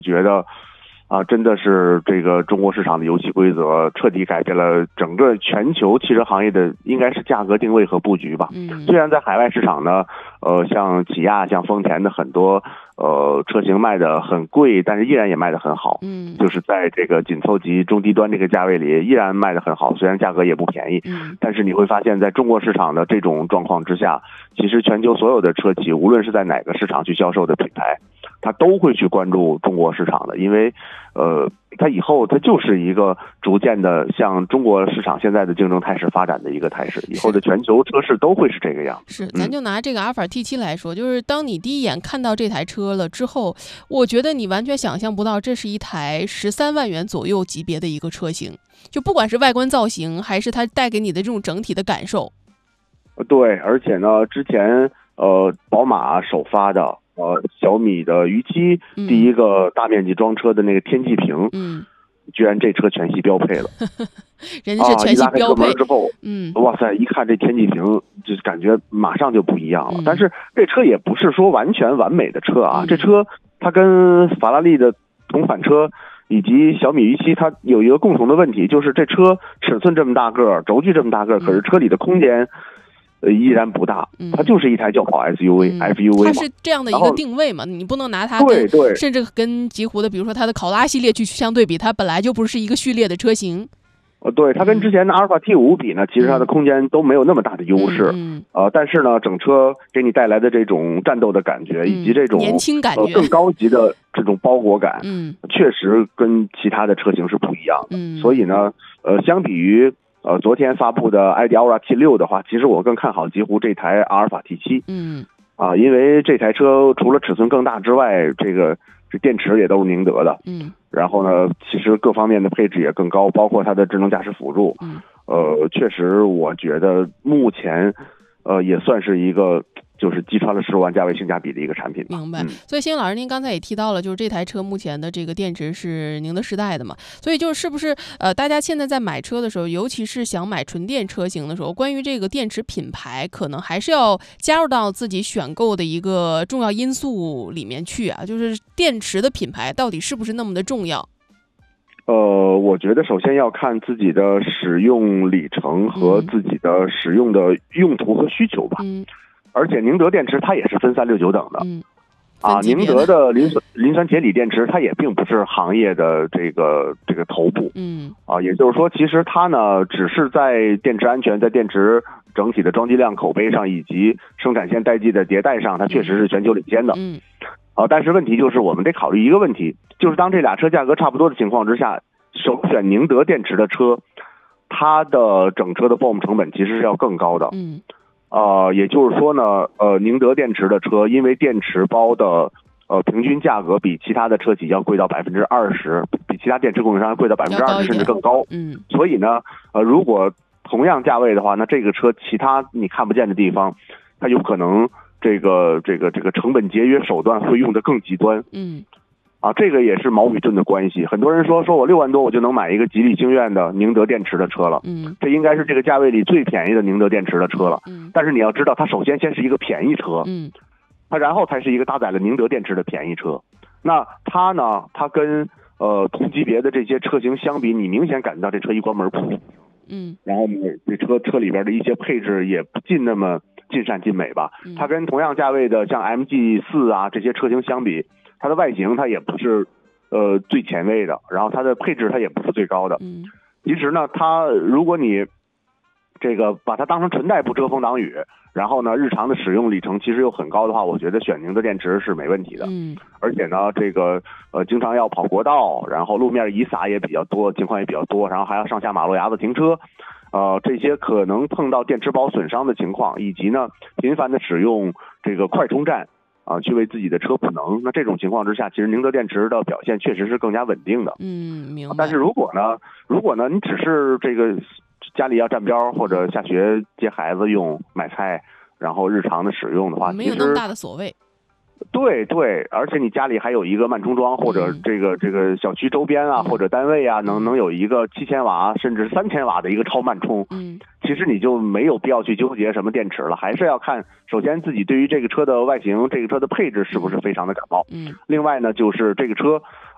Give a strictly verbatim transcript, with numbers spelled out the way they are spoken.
觉得啊，真的是这个中国市场的游戏规则彻底改变了整个全球汽车行业的应该是价格定位和布局吧。 嗯， 虽然在海外市场呢，呃，像起亚、像丰田的很多呃车型卖的很贵，但是依然也卖得很好。 嗯， 就是在这个紧凑级中低端这个价位里，依然卖得很好，虽然价格也不便宜。 嗯， 但是你会发现在中国市场的这种状况之下，其实全球所有的车企，无论是在哪个市场去销售的品牌，他都会去关注中国市场的，因为呃，它以后它就是一个逐渐的向中国市场现在的竞争态势发展的一个态势，以后的全球车市都会是这个样。 是，咱就拿这个阿尔法 T 七 来说，就是当你第一眼看到这台车了之后，我觉得你完全想象不到这是一台十三万元左右级别的一个车型，就不管是外观造型，还是它带给你的这种整体的感受。 对，而且呢，之前呃，宝马首发的。呃，小米的鱼七第一个大面积装车的那个天际屏， 嗯， 居然这车全系标配了， 人家是全系标配。 啊、一拉开车门之后， 嗯， 哇塞，一看这天际屏，就是感觉马上就不一样了。 嗯、 但是这车也不是说完全完美的车啊， 嗯、 这车它跟法拉利的同款车以及小米鱼七，它有一个共同的问题，就是这车尺寸这么大个，轴距这么大个，可是车里的空间。呃，依然不大，它就是一台轿跑 S U V，F U V 它是这样的一个定位嘛，你不能拿它对对， 甚至跟极狐的，比如说它的考拉系列去相对比，它本来就不是一个序列的车型。 呃，对，它跟之前的阿尔法 T 五比呢，其实它的空间都没有那么大的优势， 嗯， 呃，但是呢，整车给你带来的这种战斗的感觉，以及这种年轻感觉、 呃、更高级的这种包裹感， 嗯， 确实跟其他的车型是不一样的。 嗯， 所以呢，呃，相比于。呃，昨天发布的 i D Aura T 六 的话，其实我更看好极狐这台阿尔法 T 七。 嗯， 啊，因为这台车除了尺寸更大之外，这个这电池也都是宁德的。 嗯， 然后呢，其实各方面的配置也更高，包括它的智能驾驶辅助。 嗯， 呃，确实，我觉得目前，呃，也算是一个。就是击穿了十五万价位性价比的一个产品。 明白。 嗯、 所以，辛老师，您刚才也提到了，就是这台车目前的这个电池是宁德时代的嘛？所以，就是不是呃，大家现在在买车的时候，尤其是想买纯电车型的时候，关于这个电池品牌，可能还是要加入到自己选购的一个重要因素里面去啊。就是电池的品牌到底是不是那么的重要？ 呃，我觉得首先要看自己的使用里程和自己的使用的用途和需求吧。 嗯。 而且宁德电池它也是分三六九等的， 嗯， 啊，宁德的磷酸磷酸铁锂电池它也并不是行业的这个这个头部， 嗯， 啊，也就是说，其实它呢只是在电池安全、在电池整体的装机量、口碑上，以及生产线代际的迭代上，它确实是全球领先的， 嗯， 啊，但是问题就是我们得考虑一个问题，就是当这俩车价格差不多的情况之下，首选宁德电池的车，它的整车的 B O M 成本其实是要更高的， 嗯。 呃，也就是说呢，呃，宁德电池的车，因为电池包的呃平均价格比其他的车企要贵到百分之二十，比其他电池供应商贵到百分之二十甚至更高。 嗯， 所以呢，呃，如果同样价位的话，那这个车其他你看不见的地方，它有可能这个这个这个成本节约手段会用得更极端。 嗯。 啊，这个也是矛与盾的关系。很多人说，说我六万多我就能买一个吉利星愿的宁德电池的车了， 嗯， 这应该是这个价位里最便宜的宁德电池的车了， 嗯， 但是你要知道，它首先先是一个便宜车， 嗯， 它然后才是一个搭载了宁德电池的便宜车。那它呢，它跟呃同级别的这些车型相比，你明显感觉到这车一关门不， 嗯， 然后呢，这车车里边的一些配置也不尽那么尽善尽美吧。它跟同样价位的像 M G 四 啊这些车型相比，它的外形它也不是呃最前卫的，然后它的配置它也不是最高的。 嗯， 其实呢，它如果你这个把它当成纯代步遮风挡雨，然后呢日常的使用里程其实又很高的话，我觉得选宁德电池是没问题的。 嗯， 而且呢，这个呃经常要跑国道，然后路面遗撒也比较多，情况也比较多，然后还要上下马路牙子停车。呃，这些可能碰到电池包损伤的情况，以及呢频繁的使用这个快充站啊、呃，去为自己的车补能。那这种情况之下，其实宁德电池的表现确实是更加稳定的。 嗯，明白。 但是如果呢，如果呢，你只是这个家里要站标或者下学接孩子用、买菜，然后日常的使用的话， 没有那么大的所谓。 对对，而且你家里还有一个慢充桩，或者这个、嗯、这个小区周边啊，嗯、或者单位啊，能能有一个七千瓦甚至三千瓦的一个超慢充， 嗯， 其实你就没有必要去纠结什么电池了，还是要看首先自己对于这个车的外形、这个车的配置是不是非常的感冒， 嗯， 另外呢就是这个车，